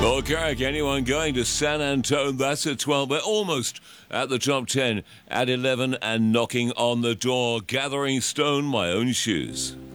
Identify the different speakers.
Speaker 1: Well, Carrick, anyone going to San Antone? That's at 12. We're almost at the top 10 at 11 and knocking on the door. Gathering Stone, My Own Shoes.